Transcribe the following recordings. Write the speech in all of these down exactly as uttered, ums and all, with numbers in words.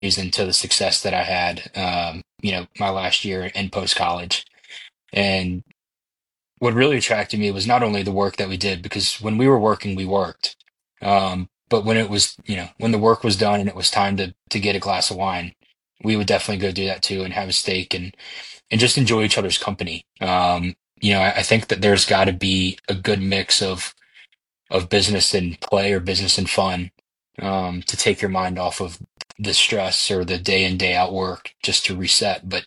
reason to the success that I had, um, you know, my last year in post college. And what really attracted me was not only the work that we did, because when we were working, we worked. Um, but when it was, you know, when the work was done and it was time to to get a glass of wine, we would definitely go do that too and have a steak and and just enjoy each other's company. Um, you know, I, I think that there's got to be a good mix of of business and play or business and fun, um, to take your mind off of the stress or the day in day out work just to reset. But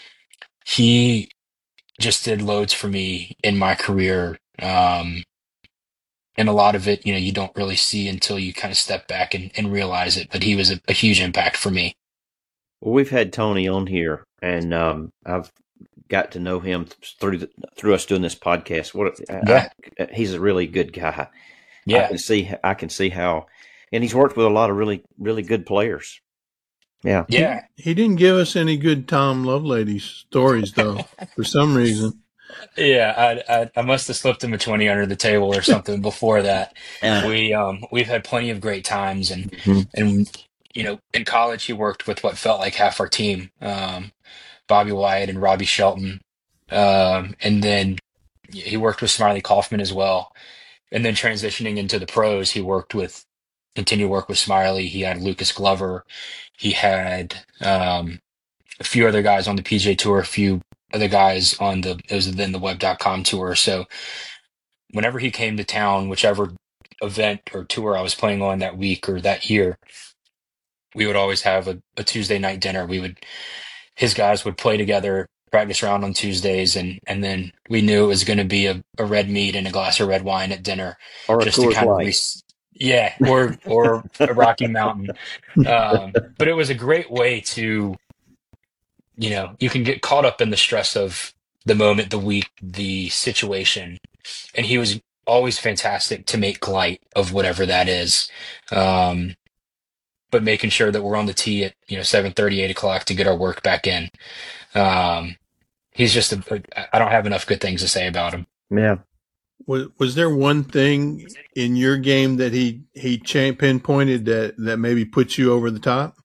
he just did loads for me in my career. Um, and a lot of it, you know, you don't really see until you kind of step back and, and realize it. But he was a, a huge impact for me. Well, we've had Tony on here, and um, I've got to know him through the, through us doing this podcast. What I, Yeah. I, he's a really good guy. I Yeah. can see I can see how, and he's worked with a lot of really really good players. Yeah. Yeah. He, he didn't give us any good Tom Lovelady stories, though, for some reason. Yeah, I, I I must have slipped him a twenty under the table or something before that. Uh, We um we've had plenty of great times, and mhm. and you know, in college he worked with what felt like half our team. Um Bobby Wyatt and Robbie Shelton. Um and then he worked with Smiley Kaufman as well. And then transitioning into the pros, he worked with continued work with Smiley. He had Lucas Glover. He had um a few other guys on the P G A Tour, a few other guys on the it was then the web dot com tour. So whenever he came to town, whichever event or tour I was playing on that week or that year, we would always have a, a Tuesday night dinner. We would his guys would play together, practice round on Tuesdays, and and then we knew it was going to be a, a red meat and a glass of red wine at dinner, Or a just to Coors kind of Light. re yeah, or or a Rocky Mountain. Um, but it was a great way to, you know, you can get caught up in the stress of the moment, the week, the situation, and he was always fantastic to make light of whatever that is. Um, but making sure that we're on the tee at, you know, seven thirty, eight o'clock to get our work back in. Um, he's just a, I don't have enough good things to say about him. Yeah. Was was there one thing in your game that he he cha- pinpointed that that maybe put you over the top?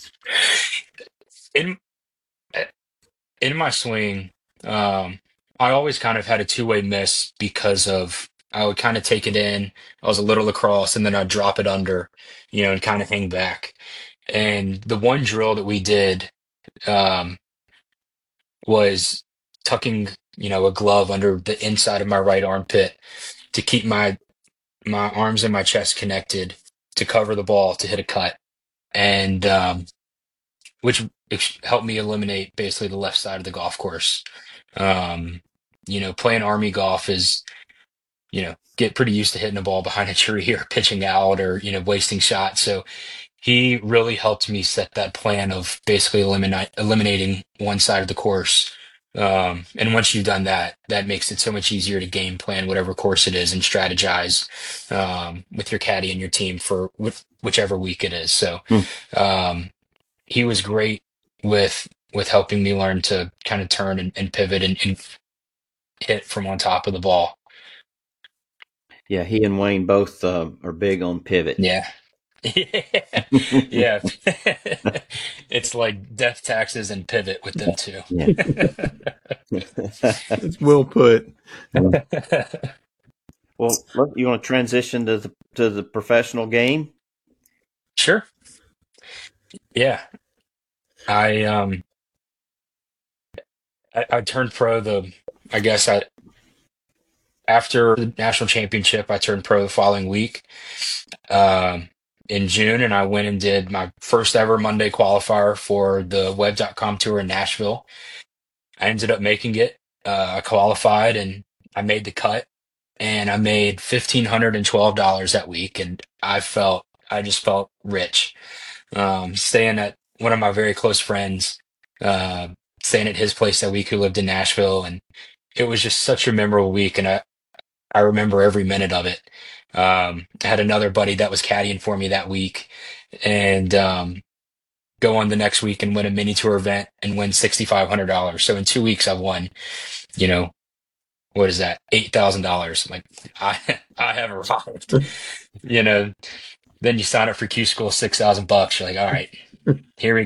In in my swing, um, I always kind of had a two-way miss because of I would kind of take it in. I was a little across, and then I'd drop it under, you know, and kind of hang back. And the one drill that we did, um, was tucking, you know, a glove under the inside of my right armpit to keep my my arms and my chest connected to cover the ball to hit a cut, and um, which ex- helped me eliminate basically the left side of the golf course. Um, you know, playing army golf is, you know, get pretty used to hitting a ball behind a tree or pitching out or, you know, wasting shots. So he really helped me set that plan of basically eliminate eliminating one side of the course. Um, and once you've done that, that makes it so much easier to game plan whatever course it is and strategize, um, with your caddy and your team for wh- whichever week it is. So, Hmm. um, he was great with with helping me learn to kind of turn and, and pivot and, and hit from on top of the ball. Yeah. He and Wayne both uh, are big on pivot. Yeah. Yeah. It's like death, taxes, and pivot with them too. Yeah. It's well put. Well, look, you want to transition to the to the professional game? Sure. Yeah. I um I, I turned pro the I guess I after the national championship I turned pro the following week, um in June, and I went and did my first ever Monday qualifier for the web dot com tour in Nashville. I ended up making it. Uh, I qualified and I made the cut, and I made one thousand five hundred twelve dollars that week, and I felt I just felt rich. Um, staying at one of my very close friends, uh, staying at his place that week, who lived in Nashville, and it was just such a memorable week, and I I remember every minute of it. Um, I had another buddy that was caddying for me that week, and um, go on the next week and win a mini tour event and win six thousand five hundred dollars. So in two weeks, I've won, you know, what is that? eight thousand dollars. Like, I, I have arrived, you know, then you sign up for Q school, six thousand bucks. You're like, all right, Here we